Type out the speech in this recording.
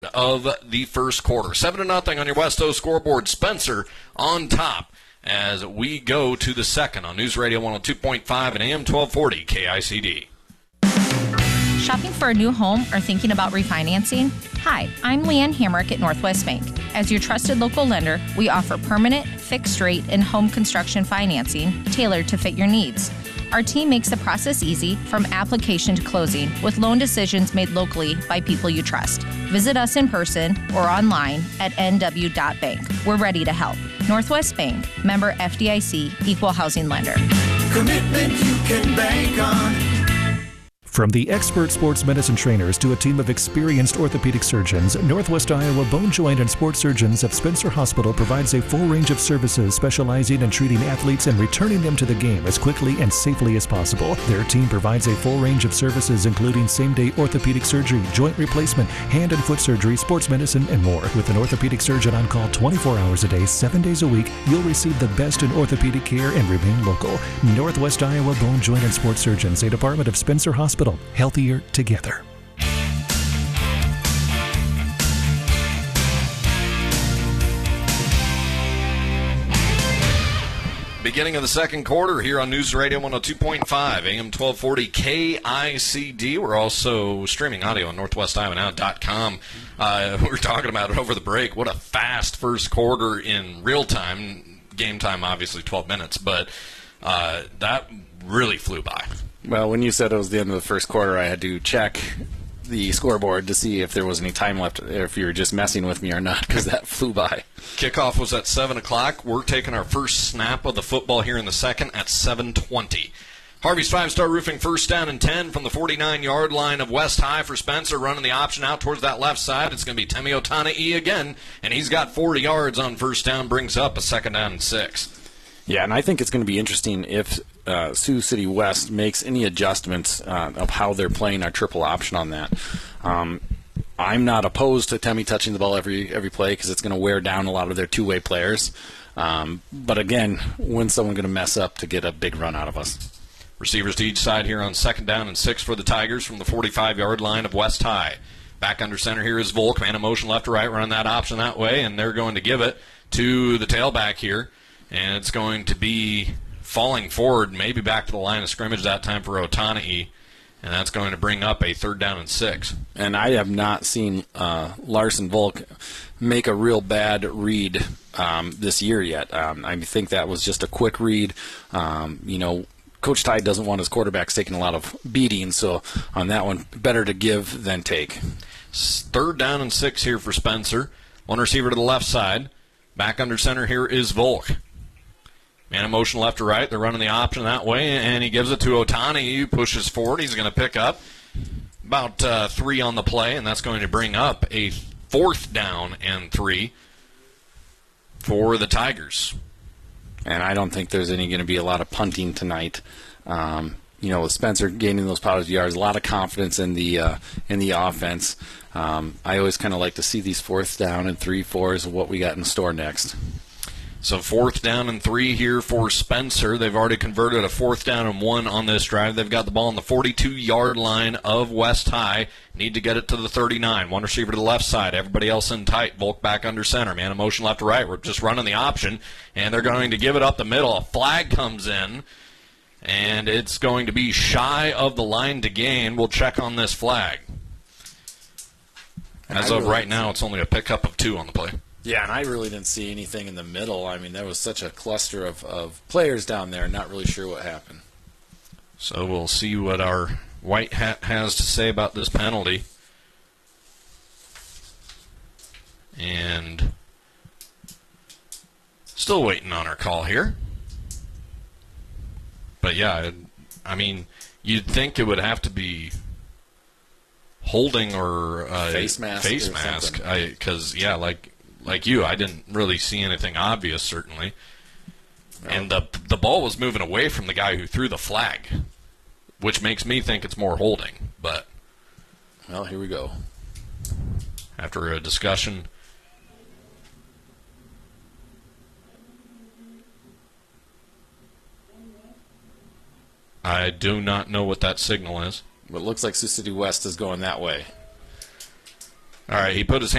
of the first quarter. 7-0 on your West O scoreboard. Spencer on top as we go to the second on News Radio 102.5 and AM 1240 KICD. Shopping for a new home or thinking about refinancing? Hi, I'm Leanne Hamrick at Northwest Bank. As your trusted local lender, we offer permanent, fixed rate, and home construction financing tailored to fit your needs. Our team makes the process easy from application to closing with loan decisions made locally by people you trust. Visit us in person or online at nw.bank. We're ready to help. Northwest Bank, member FDIC, equal housing lender. Commitment you can bank on. From the expert sports medicine trainers to a team of experienced orthopedic surgeons, Northwest Iowa Bone, Joint, and Sports Surgeons of Spencer Hospital provides a full range of services specializing in treating athletes and returning them to the game as quickly and safely as possible. Their team provides a full range of services including same-day orthopedic surgery, joint replacement, hand and foot surgery, sports medicine, and more. With an orthopedic surgeon on call 24 hours a day, 7 days a week, you'll receive the best in orthopedic care and remain local. Northwest Iowa Bone, Joint, and Sports Surgeons, a department of Spencer Hospital. Healthier together. Beginning of the second quarter here on News Radio 102.5, AM 1240 KICD. We're also streaming audio on NorthwestIowaNow.com. We were talking about it over the break. What a fast first quarter in real time. Game time, obviously, 12 minutes, but that really flew by. Well, when you said it was the end of the first quarter, I had to check the scoreboard to see if there was any time left, or if you were just messing with me or not, because that flew by. Kickoff was at 7 o'clock. We're taking our first snap of the football here in the second at 7:20. Harvey's Five-Star Roofing, first down and 10 from the 49-yard line of West High for Spencer, running the option out towards that left side. It's going to be Temi Otana'i again, and he's got 40 yards on first down, brings up a second down and 6. Yeah, and I think it's going to be interesting if Sioux City West makes any adjustments of how they're playing our triple option on that. I'm not opposed to Temi touching the ball every play because it's going to wear down a lot of their two-way players. But again, when's someone going to mess up to get a big run out of us? Receivers to each side here on second down and 6 for the Tigers from the 45-yard line of West High. Back under center here is Volk. Man in motion left to right, run that option that way, and they're going to give it to the tailback here. And it's going to be falling forward, maybe back to the line of scrimmage that time for Otana'i, and that's going to bring up a third down and 6. And I have not seen Larson Volk make a real bad read this year yet. I think that was just a quick read. Coach Tide doesn't want his quarterbacks taking a lot of beating, so on that one, better to give than take. Third down and 6 here for Spencer. One receiver to the left side. Back under center here is Volk. Man in motion left to right. They're running the option that way, and he gives it to Otana'i, who pushes forward. He's going to pick up about 3 on the play, and that's going to bring up a fourth down and 3 for the Tigers. And I don't think there's going to be a lot of punting tonight. With Spencer gaining those positive yards, a lot of confidence in the offense. I always kind of like to see these fourth down and 3-4s of what we got in store next. So fourth down and 3 here for Spencer. They've already converted a fourth down and 1 on this drive. They've got the ball on the 42-yard line of West High. Need to get it to the 39. One receiver to the left side. Everybody else in tight. Volk back under center. Man in motion left to right. We're just running the option, and they're going to give it up the middle. A flag comes in, and it's going to be shy of the line to gain. We'll check on this flag. As of right now, it's only a pickup of 2 on the play. Yeah, and I really didn't see anything in the middle. I mean, there was such a cluster of players down there, not really sure what happened. So we'll see what our white hat has to say about this penalty. And still waiting on our call here. But yeah, I mean, you'd think it would have to be holding or face mask, because like you, I didn't really see anything obvious, certainly. No. And the ball was moving away from the guy who threw the flag, which makes me think it's more holding. But well, here we go. After a discussion, I do not know what that signal is. But it looks like Sioux City West is going that way. All right, he put his hand